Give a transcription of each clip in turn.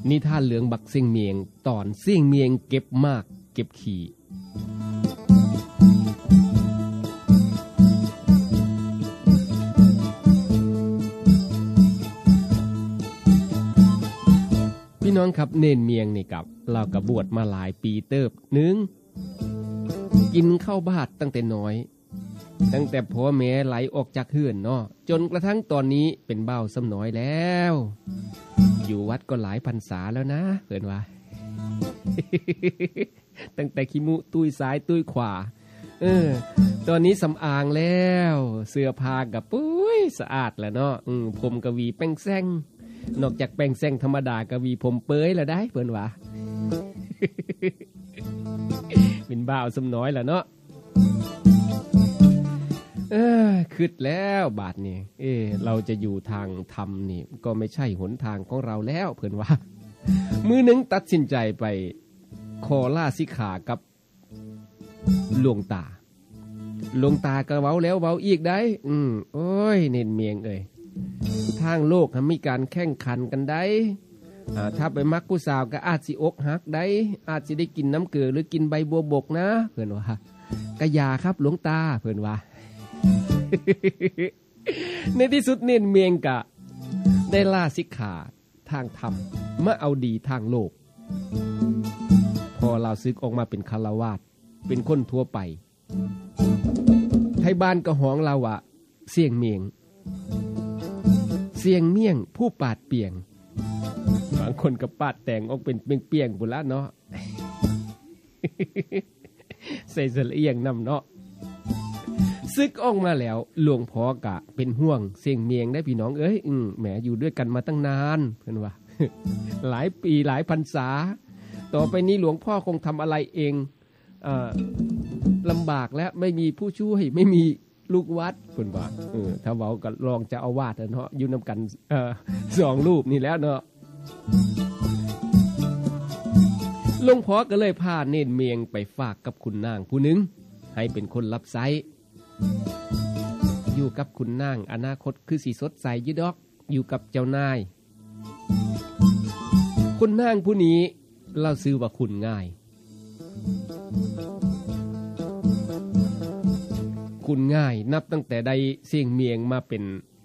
นิทานเรื่องบักเสี่ยงเมียงตอนเสี่ยงเมียงเก็บมากเก็บขี่พี่น้องครับเนนเมียงนี่กับเราก็บวชมาหลายปีเติบนึงกินข้าวบาดตั้งแต่น้อยตั้งแต่พ่อแม่ไหลออกจากเฮือนเนาะจนกระทั่งตอนนี้เป็นเบ้าซ้ำน้อยแล้วอยู่วัดก็หลายพรรษาแล้วนะเพิ่นว่า ตั้งแต่ขี้มุตุ้ยซ้ายตุ้ยขวาตอนนี้สำอางแล้วเสื้อผ้ากับปุ้ยสะอาดแล้วเนาะผมกวีแป้งแซงนอกจากแป้งแซงธรรมดากวีผมเปยแล้วได้เพิ่นว่า เป็นบ่าวซ้ำน้อยแล้วเนาะคิดแล้วบาดนี้เราจะอยู่ทางธรรมนี่ก็ไม่ใช่หนทางของเราแล้วเพิ่นว่ามื้อนึงตัดสินใจไปขอลาสิกขากับหลวงตาก็เว้าแล้วเว้าอีกได้โอ้ยเน้นเมียงเอ้ยทางโลกมีการแข่งขันกันได้ถ้าไปมักผู้สาวก็อาจสิอกหักได้อาจสิได้กินน้ำเกลือหรือกินใบบัวบกนะเพิ่นว่าก็อย่าครับหลวงตาเพิ่นว่า ในที่สุดเน้นเมียงก็ได้ลาสิกขาทางธรรมมาเอาดีทางโลกพอเราซึกออกมาเป็นฆราวาสเป็นคนทั่วไปไทบ้านก็ฮ้องเราว่าเสี่ยงเมียงผู้ปาดเปียงบางคนก็ปาดแต่งออกเป็นเปียงๆพุ่นละเนาะ ใส่สระเอียงนำเนาะซึกออกมาแล้วหลวงพ่อกะเป็นห่วงเสี่ยงเมียงได้พี่น้องเอ้ยแหมอยู่ด้วยกันมาตั้งนานเพิ่นว่า หลายปีหลายพรรษาต่อไปนี้หลวงพ่อคงทำอะไรเองลำบากแล้วไม่มีผู้ช่วยไม่มีลูกวัดเพิ่นว่าถ้าเว้าก็รองเจ้าอาวาสเนาะอยู่นำกัน2รูปนี่แล้วเนาะหลวงพ่อก็เลยพาเน้นเมียงไปฝากกับคุณนางผู้หนึงให้เป็นคนรับใช้อยู่กับคุณนางอนาคตคือสิสดใสอยู่ดอกอยู่กับเจ้านายคุณนางผู้นี้เราชื่อว่าคุณง่ายคุณง่ายนับตั้งแต่ได้เสี่ยงเมียงมาเป็น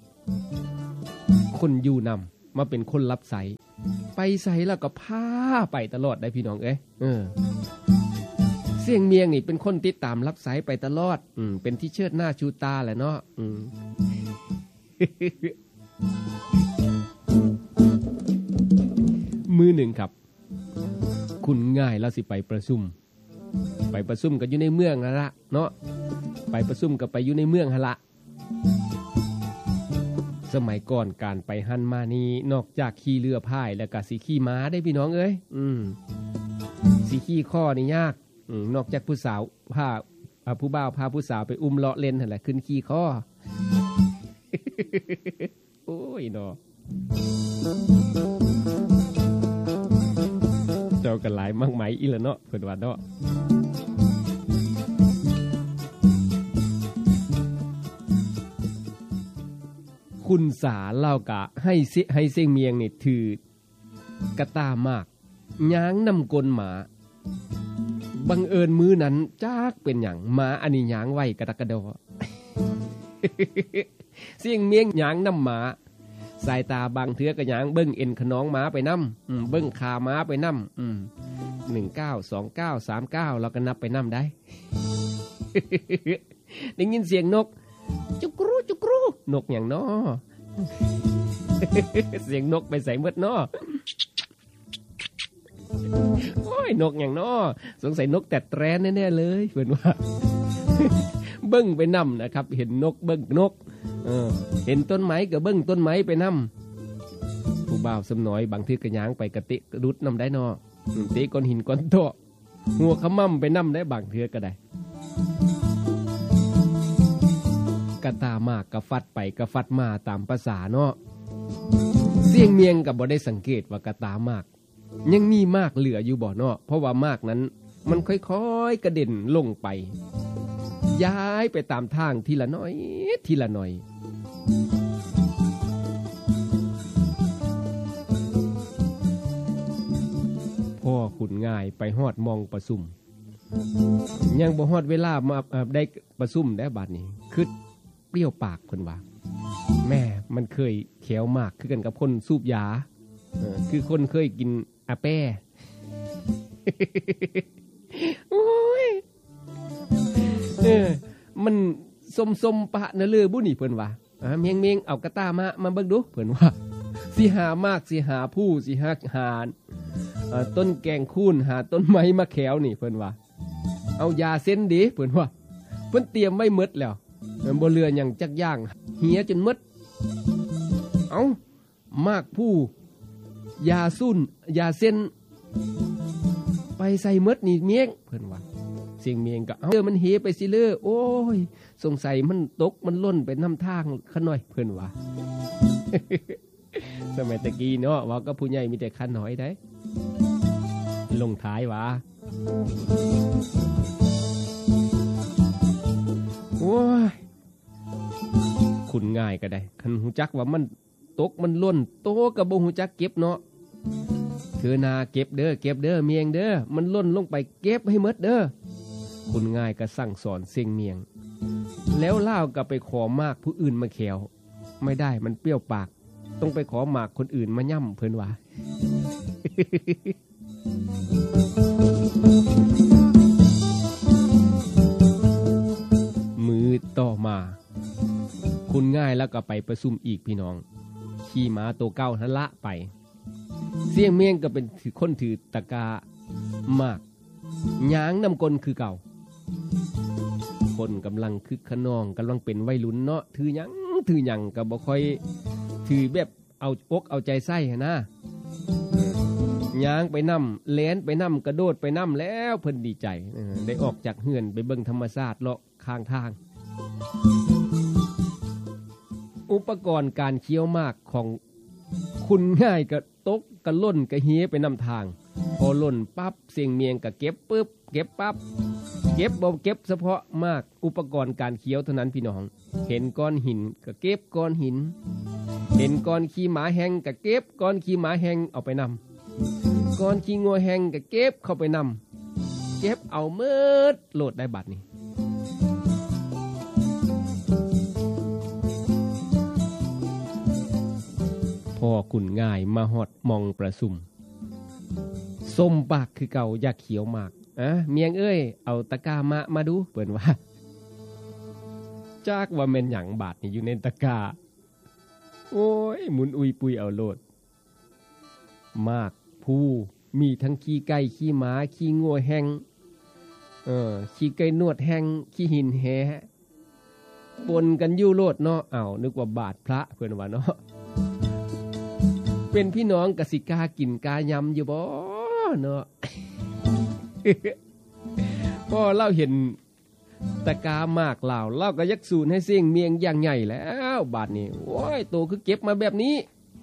คนอยู่นำมาเป็นคนรับใช้ไปใส่แล้วก็พาไปตลอดได้พี่น้องเอ้ยเสี่ยงเมียงนี่เป็นคนติดตามรับใช้ไปตลอดเป็นที่เชิดหน้าชูตาแหละเนาะมือหนึ่งครับคุณง่ายแล้วสิไปประชุมกันอยู่ในเมืองนั่นละเนาะไปประชุมก็ไปอยู่ในเมืองหั่นละสมัยก่อนการไปหันมานี่นอกจากขี่เรือพายแล้วก็สิขี่ม้าได้พี่น้องเอ้ยสิขี่ข้อนี่ยากนอกจากผู้สาวพาผู้บ่าวพาผู้สาวไปอุ้มเลาะเล่นนั่นแหละขึ้นขี่ข้อ โอ้ยเนาะเจ้ากันหลายมากไหมอีละเนาะเพิ่นว่าเนาะคุณสาเล่ากะให้เสี่ยงเมียงนี่ถือกระตามากย้างนำกลหมาบังเอิญมือนั้นจักเป็นหยังหมาอันนี้ย้างไว้กระดกกระดอ เสี่ยงเมียงย้างนำหมาสายตาบางเทือก็ย้างเบิ่งเอ็นขนองหมาไปนำเบิ่งขาหมาไปนำ19 29 39เราก็นับไปนำได้ ได้ยินเสียงนกจุกรูจุกรูนกอย่างน้อ เสียงนกไปใส่เมดน้อโอ้ยนกอย่างน้อสงสัยนกแต่แตรนแน่ๆเลยเพิ่นว่า เบิ่งไปนำนะครับเห็นนกเบิ่งนกเห็นต้นไม้ก็เบิ่งต้นไม้ไปนำผู้บ่าวสำน้อยบางทีก็ย่างไปกะติกระดุดนำได้น้อติก้อนหินก้อนโตหัวขมั่มไปนำได้บางเทื่อก็ได้กะตามากกะฟัดไปกะฟัดมาตามภาษาเนาะเสี่ยงเมียงก็บ่ได้สังเกตว่ากะตามากยังมีมากเหลืออยู่บ่เนาะเพราะว่ามากนั้นมันค่อยๆกระเด็นลงไปย้ายไปตามทางทีละน้อยทีละหน่อยขุนง่ายไปฮอดมองประสุมยังบ่ฮอดเวลามาได้ประสุมได้บัดนี้คือเปรี้ยวปากเพิ่นว่าแม่มันเคยแขวมากคือกันกับคนสูบยาคือคนเคยกินอาแป้โอ้ยมันสมปะนะเลยบุนี่เพิ่นว่าเมียงเอากระต้ามาเบิ่งดูเพิ่นว่าสิหามากสิหาผู้สิหาต้นแกงคูนหาต้นไม้มาแขวนี่เพิ่นว่าเอายาเส้นดิเพิ่นว่าเพิ่นเตรียมไว้หมดแล้วบ่เหลือหยังจักอย่างเหียจนหมดเอามากผู้ยาซุ่นยาเส้นไปใส่หมดนี่เมียงเพิ่นว่าเสียงเมียงก็เอามันเฮไปสิเลอโอ้ยสงสัยมันตกมันล่นไปนำทางขะหน่อยเพิ่นว่า สมัยตะกี้เนาะว่าก็ผู้ใหญ่มีแต่คันน้อยได้ลงท้ายว่าโอ้ยขุนง่ายก็ได้คันหูจักว่ามันตกมันล่นโตก็บ่หูจักเก็บเนาะเธอนาเก็บเด้อเมียงเด้อมันล่นลงไปเก็บให้หมดเด้อขุนง่ายก็สั่งสอนเสียงเมียงแล้วเล่าก็ไปขอมากผู้อื่นมาแขวไม่ได้มันเปรี้ยวปากต้องไปขอหมากคนอื่นมาย่ำเพิ่นว่า มือต่อมาคุณง่ายแล้วก็ไปประชุมอีกพี่น้องขี่ม้าตัวเก้าทะละไปเสี่ยงเมียงก็เป็นคนถือตะกามากย้างนำกลคือเก่าคนกำลังคึกขนองกำลังเป็นวัยรุ่นเนาะถือหยังก็บ่ค่อยถือแบบเอาอกเอาใจใส่นะย้างไปนำแล่นไปนำกระโดดไปนำแล้วเพิ่นดีใจได้ออกจากเฮือนไปเบิ่งธรรมชาติเลาะข้างทางอุปกรณ์การเคี้ยวมากของคุณง่ายก็ตกก็ล่นก็เฮียไปนำทางพอล่นปั๊บเสียงเมียงก็เก็บปึ๊บเก็บปั๊บเก็บบ่เก็บเฉพาะมากอุปกรณ์การเคี้ยวเท่านั้นพี่น้องเห็นก้อนหินก็เก็บก้อนหินเห็นก้อนขี้หมาแห้งก็เก็บก้อนขี้หมาแห้งเอาไปนำก้อนขี้งัวแห้งก็เก็บเข้าไปนำเก็บเอาเมิดโหลดได้บัดนี้พอขุนง่ายมาฮอดมองประสุมส้มปากคือเก่าอยากเขียวมากเมียงเอ้ยเอาตะกร้ามาดูเปิ้นว่าจากว่าแม่นหยังบาดนี่อยู่ในตะกร้าโอ้ยหมุนอุยปุยเอาโลดมากผู้มีทั้งขี้ไก่ขี้หมาขี้งัวแห้งขี้ไก่นวดแห้งขี้หินแฮปนกันอยู่โลดเนาะนึกว่าบาดพระเพิ่นว่าเนาะเป็นพี่น้องกสิกากินกายำอยู่บ่เนาะ พอเราเห็นตะกามากเหล่าเราก็ยักสูนให้เสียงเมียงอย่างใหญ่แล้วบาดนี้โอ้ยโตคือเก็บมาแบบนี้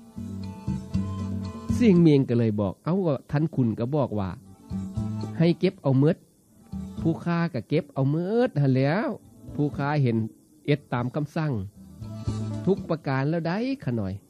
เสียงเมียงก็เลยบอกก็ท่านคุณก็บอกว่าให้เก็บเอาเมิดผู้ค้าก็เก็บเอาเมิดหั่นแล้วผู้ค้าเห็นเอ็ดตามคำสั่งทุกประการแล้วได้ขะหน่อย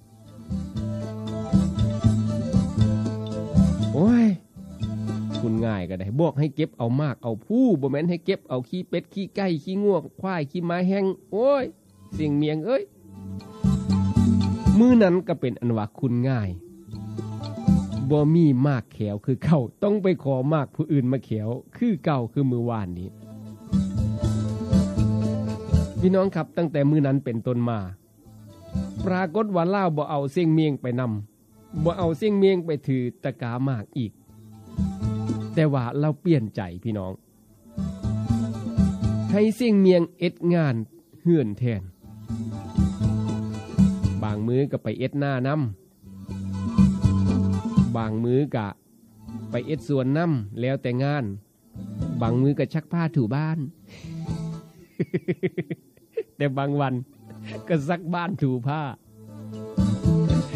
โอ้ยคุณง่ายก็ได้บอกให้เก็บเอามากเอาผู้บ่แม่นให้เก็บเอาขี้เป็ดขี้ไก่ขี้งัวควายขี้ม้าแห้งโอ้ยเสียงเมียงเอ้ยมื้อนั้นก็เป็นอันว่าคุณง่ายบ่มีมากแขวคือเก่าต้องไปขอมากผู้อื่นมาแขวคือเก่าคือมื้อวานนี้พี่น้องครับตั้งแต่มื้อนั้นเป็นต้นมาปรากฏว่าลาวบ่เอาเสียงเมียงไปนำบ่เอาเสียงเมียงไปถือตะกามากอีกแต่ว่าเราเปลี่ยนใจพี่น้องให้เสียงเมียงเอ็ดงานเฮือนแทนบางมื้อก็ไปเอ็ดหน้านำบางมื้อก็ไปเอ็ดสวนนำแล้วแต่งานบางมื้อก็ชักผ้าถูบ้าน แต่บางวันก็ซักบ้านถูผ้า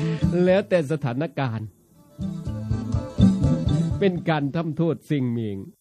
แล้วแต่สถานการณ์เป็นการทำโทษสิ่งเมียง